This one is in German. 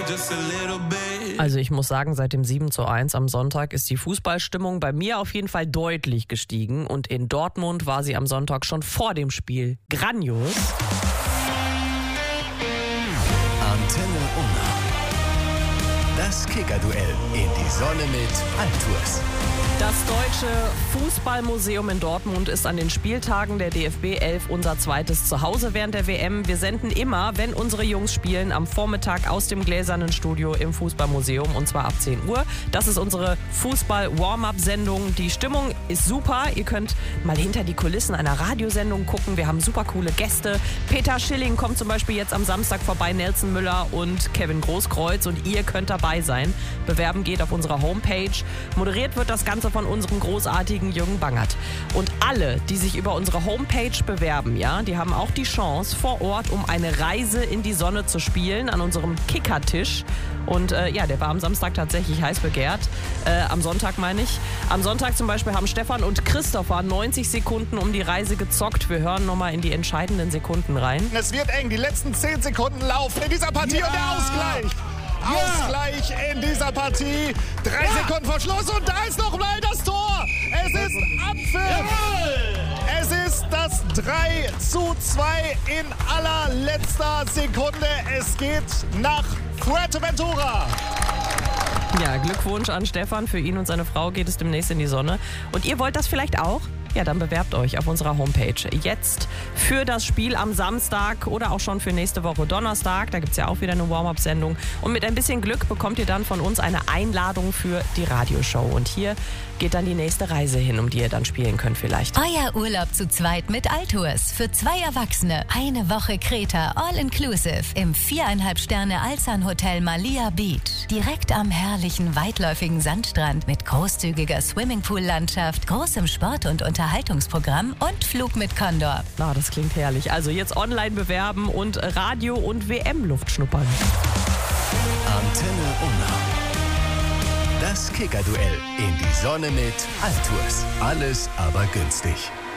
Also ich muss sagen, seit dem 7:1 am Sonntag ist die Fußballstimmung bei mir auf jeden Fall deutlich gestiegen. Und in Dortmund war sie am Sonntag schon vor dem Spiel grandios. Antenne Unna. Das Kicker-Duell in die Sonne mit Altours. Das Deutsche Fußballmuseum in Dortmund ist an den Spieltagen der DFB 11 unser zweites Zuhause während der WM. Wir senden immer, wenn unsere Jungs spielen, am Vormittag aus dem gläsernen Studio im Fußballmuseum und zwar ab 10 Uhr. Das ist unsere Fußball-Warm-Up-Sendung. Die Stimmung ist super. Ihr könnt mal hinter die Kulissen einer Radiosendung gucken. Wir haben super coole Gäste. Peter Schilling kommt zum Beispiel jetzt am Samstag vorbei, Nelson Müller und Kevin Großkreuz und ihr könnt dabei sein. Bewerben geht auf unserer Homepage. Moderiert wird das Ganze von unserem großartigen Jürgen Bangert. Und alle, die sich über unsere Homepage bewerben, ja, die haben auch die Chance, vor Ort um eine Reise in die Sonne zu spielen an unserem Kickertisch. Und ja, der war am Samstag tatsächlich heiß begehrt. Am Sonntag meine ich. Am Sonntag zum Beispiel haben Stefan und Christopher 90 Sekunden um die Reise gezockt. Wir hören nochmal in die entscheidenden Sekunden rein. Es wird eng, die letzten 10 Sekunden laufen in dieser Partie und der Ausgleich. Ausgleich in dieser Partie. 3 Sekunden vor Schluss und da ist noch mal das Tor. Es ist Abpfiff. Es ist das 3:2 in allerletzter Sekunde. Es geht nach Fuerteventura. Ja, Glückwunsch an Stefan. Für ihn und seine Frau geht es demnächst in die Sonne. Und ihr wollt das vielleicht auch? Ja, dann bewerbt euch auf unserer Homepage. Jetzt für das Spiel am Samstag oder auch schon für nächste Woche Donnerstag. Da gibt es ja auch wieder eine Warm-Up-Sendung. Und mit ein bisschen Glück bekommt ihr dann von uns eine Einladung für die Radioshow. Und hier geht dann die nächste Reise hin, um die ihr dann spielen könnt vielleicht. Euer Urlaub zu zweit mit Altours. Für 2 Erwachsene. Eine Woche Kreta, all-inclusive. Im 4,5 Sterne Alsan Hotel Malia Beach. Direkt am herrlichen, weitläufigen Sandstrand mit großzügiger Swimmingpool-Landschaft, großem Sport- und Unterhaltungsprogramm und Flug mit Condor. Na, das klingt herrlich. Also jetzt online bewerben und Radio- und WM-Luft schnuppern. Antenne Unna. Das Kicker-Duell in die Sonne mit Altours. Alles aber günstig.